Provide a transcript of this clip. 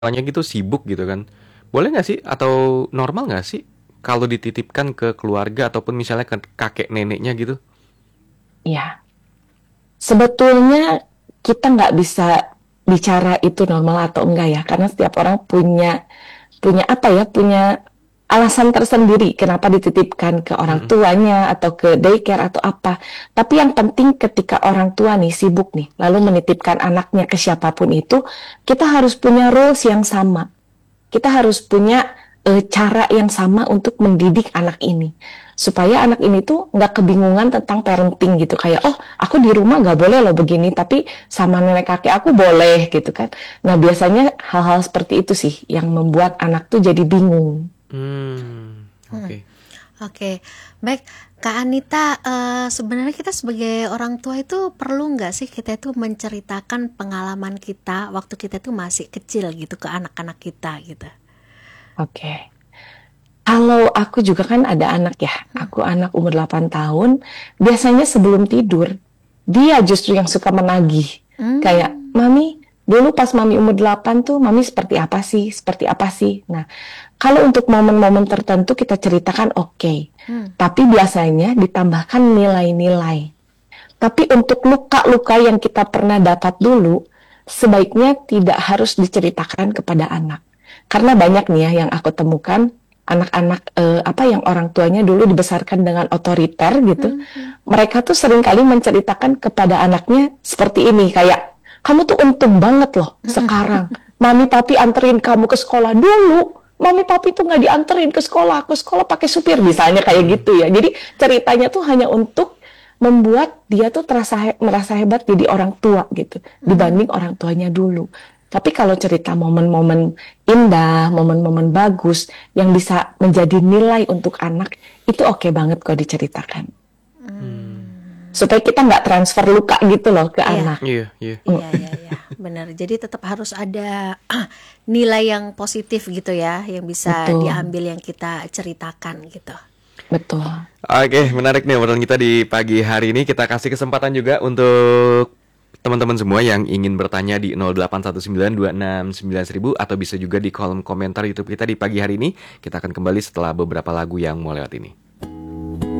orangnya gitu sibuk gitu kan. Boleh nggak sih atau normal nggak sih kalau dititipkan ke keluarga ataupun misalnya ke kakek neneknya gitu? Ya, sebetulnya kita nggak bisa bicara itu normal atau enggak ya, karena setiap orang punya punya apa ya, punya alasan tersendiri kenapa dititipkan ke orang Mm-mm. tuanya atau ke daycare atau apa. Tapi yang penting ketika orang tua nih sibuk nih, lalu menitipkan anaknya ke siapapun itu, kita harus punya rules yang sama. Kita harus punya cara yang sama untuk mendidik anak ini supaya anak ini tuh nggak kebingungan tentang parenting gitu, kayak oh aku di rumah nggak boleh loh begini tapi sama nenek kakek aku boleh gitu kan. Nah biasanya hal-hal seperti itu sih yang membuat anak tuh jadi bingung. Oke. Oke, baik Kak Anita, sebenarnya kita sebagai orang tua itu perlu nggak sih kita itu menceritakan pengalaman kita waktu kita itu masih kecil gitu ke anak-anak kita gitu? Oke, kalau aku juga kan ada anak ya, aku anak umur 8 tahun, biasanya sebelum tidur, dia justru yang suka menagih. Kayak, Hmm. Mami, dulu pas Mami umur 8 tuh, Mami seperti apa sih? Seperti apa sih? Nah, kalau untuk momen-momen tertentu kita ceritakan oke. Hmm. Tapi biasanya ditambahkan nilai-nilai. Tapi untuk luka-luka yang kita pernah dapat dulu, sebaiknya tidak harus diceritakan kepada anak. Karena banyak nih ya yang aku temukan anak-anak apa yang orang tuanya dulu dibesarkan dengan otoriter gitu. Hmm. Hmm. Mereka tuh sering kali menceritakan kepada anaknya seperti ini, kayak kamu tuh untung banget loh sekarang. Mami papi anterin kamu ke sekolah dulu. Mami papi tuh nggak dianterin ke sekolah pakai supir misalnya kayak Mm-mm. gitu ya. Jadi ceritanya tuh hanya untuk membuat dia tuh merasa hebat jadi orang tua gitu Hmm. dibanding orang tuanya dulu. Tapi kalau cerita momen-momen indah, momen-momen bagus yang bisa menjadi nilai untuk anak, itu oke banget kok diceritakan. Hmm. Supaya kita nggak transfer luka gitu loh ke Iya, anak. Iya, iya. iya, iya, iya, benar. Jadi tetap harus ada nilai yang positif gitu ya, yang bisa Betul, diambil yang kita ceritakan gitu. betul. Oke, menarik nih obrolan kita di pagi hari ini. Kita kasih kesempatan juga untuk teman-teman semua yang ingin bertanya di 0819269000 atau bisa juga di kolom komentar YouTube kita di pagi hari ini. Kita akan kembali setelah beberapa lagu yang mau lewat ini.